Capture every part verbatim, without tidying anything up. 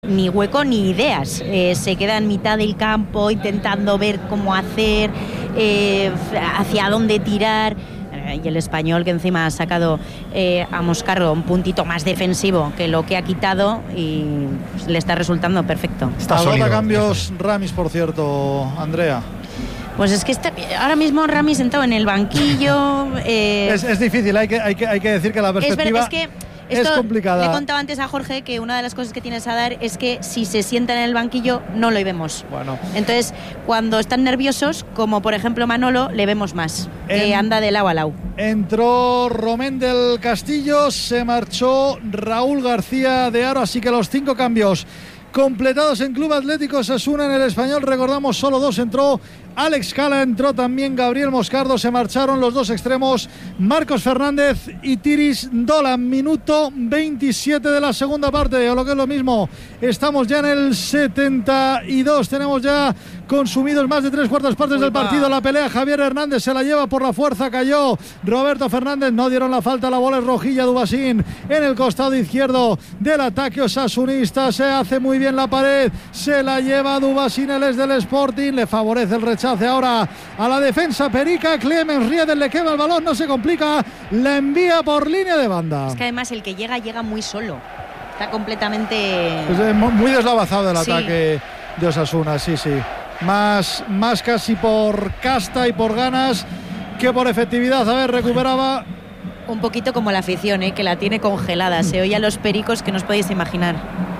Ni hueco ni ideas, eh, se queda en mitad del campo intentando ver cómo hacer, eh, hacia dónde tirar, eh, y el Español, que encima ha sacado eh, a Moscardo un puntito más defensivo que lo que ha quitado, y pues, le está resultando perfecto. Está sólido. Cambios Ramis, por cierto, Andrea. Pues es que está, ahora mismo Ramis sentado en el banquillo. Eh, es, es difícil, hay que, hay, que, hay que decir que la perspectiva es, ver, es que Esto es complicada. Le contaba antes a Jorge que una de las cosas que tienes a dar es que si se sientan en el banquillo no lo vemos. Bueno. Entonces, cuando están nerviosos, como por ejemplo Manolo, le vemos más, en, que anda de lado a lado. Entró Romén del Castillo, se marchó Raúl García de Haro, así que los cinco cambios completados en Club Atlético Osasuna. En el Español, recordamos, solo dos entró. Alex Cala, entró también Gabriel Moscardo, se marcharon los dos extremos, Marcos Fernández y Tiris Dolan. Minuto veintisiete de la segunda parte, o lo que es lo mismo, estamos ya en el setenta y dos, tenemos ya consumidos más de tres cuartas partes Uy, del partido. La pelea, Javier Hernández se la lleva por la fuerza, cayó Roberto Fernández, no dieron la falta, la bola es rojilla. Dubasín en el costado izquierdo del ataque osasunista, se hace muy bien la pared, se la lleva Dubasín, él es del Sporting, le favorece el rechazo ahora a la defensa perica. Clemens Rieder le quema el balón, no se complica, la envía por línea de banda. Es que además el que llega, llega muy solo, está completamente... Es muy deslavazado el sí. ataque de Osasuna, sí, sí. Más, más casi por casta y por ganas que por efectividad. A ver, recuperaba... Un poquito como la afición, ¿eh? Que la tiene congelada, se oye a los pericos que no os podéis imaginar.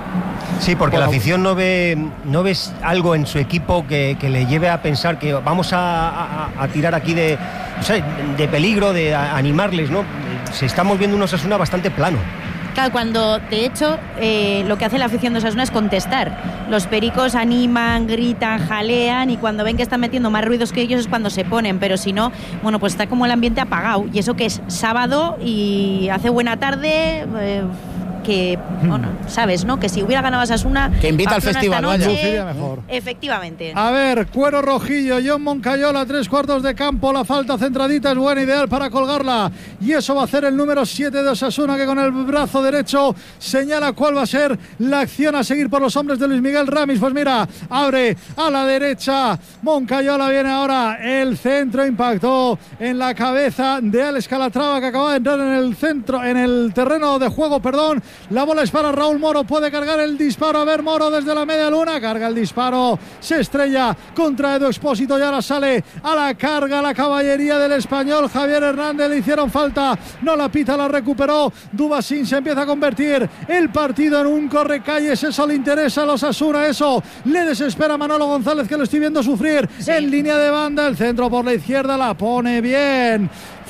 Sí, porque bueno, la afición no ve, no ves algo en su equipo que, que le lleve a pensar que vamos a, a, a tirar aquí de, o sea, de peligro, de animarles, ¿no? Se estamos viendo un Osasuna bastante plano. Claro, cuando de hecho eh, lo que hace la afición de Osasuna es contestar. Los pericos animan, gritan, jalean, y cuando ven que están metiendo más ruidos que ellos es cuando se ponen, pero si no, bueno, pues está como el ambiente apagado, y eso que es sábado y hace buena tarde... Eh, que, bueno, sabes, ¿no? Que si hubiera ganado Osasuna, que invita al festival, noche, vaya. Mejor. Efectivamente. A ver, cuero rojillo, John Moncayola, tres cuartos de campo, la falta centradita es buena, ideal para colgarla, y eso va a hacer el número siete de Osasuna, que con el brazo derecho señala cuál va a ser la acción a seguir por los hombres de Luis Miguel Ramis. Pues mira, abre a la derecha, Moncayola, viene ahora el centro, impactó en la cabeza de Alex Calatrava, que acaba de entrar en el centro, en el terreno de juego, perdón. La bola es para Raúl Moro, puede cargar el disparo. A ver, Moro desde la media luna, carga el disparo, se estrella contra Edu Expósito y ahora sale a la carga la caballería del Español. Javier Hernández, le hicieron falta, no la pita, la recuperó Dubasín, se empieza a convertir el partido en un correcalles. Eso le interesa a los Osasuna, eso le desespera a Manolo González, que lo estoy viendo sufrir sí. En línea de banda, el centro por la izquierda, la pone bien,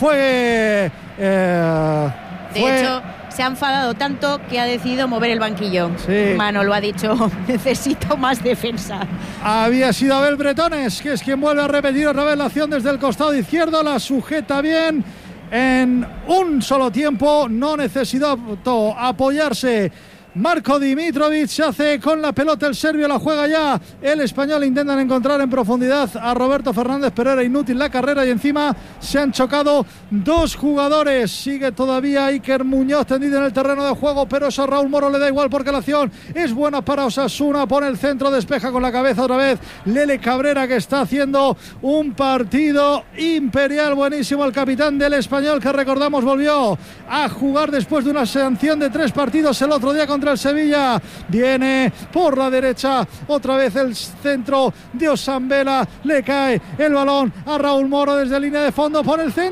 fue... Eh, de fue, hecho se ha enfadado tanto que ha decidido mover el banquillo. Sí. Manolo ha dicho, necesito más defensa. Había sido Abel Bretones, que es quien vuelve a repetir otra vez la acción desde el costado izquierdo, la sujeta bien en un solo tiempo, no necesitó apoyarse. Marco Dimitrovic se hace con la pelota, el serbio la juega ya, el español intentan encontrar en profundidad a Roberto Fernández, pero era inútil la carrera y encima se han chocado dos jugadores. Sigue todavía Iker Muñoz tendido en el terreno de juego, pero eso a Raúl Moro le da igual porque la acción es buena para Osasuna. Pone el centro, despeja con la cabeza otra vez Lele Cabrera, que está haciendo un partido imperial, buenísimo el capitán del español, que recordamos volvió a jugar después de una sanción de tres partidos el otro día con contra el Sevilla. Viene por la derecha otra vez el centro de Osambela, le cae el balón a Raúl Moro desde línea de fondo por el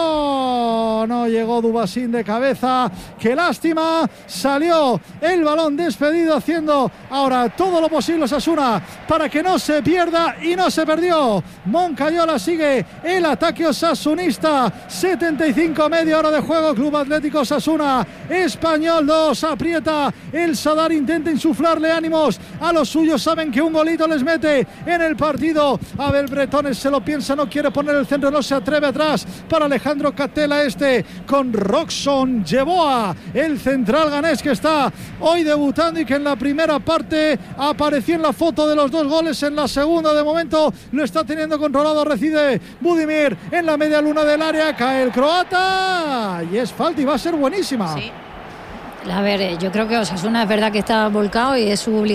centro, no llegó Dubasín de cabeza, qué lástima, salió el balón despedido, haciendo ahora todo lo posible Osasuna para que no se pierda, y no se perdió. Moncayola sigue el ataque osasunista, setenta y cinco, media hora de juego, Club Atlético Osasuna, Español dos, aprieta el Sadar, intenta insuflarle ánimos a los suyos, saben que un golito les mete en el partido. Abel Bretones se lo piensa, no quiere poner el centro, no se atreve atrás para Alejandro Catela, este con Roxon Yeboah, el central ganés que está hoy debutando y que en la primera parte apareció en la foto de los dos goles, en la segunda de momento lo está teniendo controlado. Recibe Budimir en la media luna del área, cae el croata y es falta y va a ser buenísima. Sí. A ver, yo creo que Osasuna es verdad que está volcado y es su obligación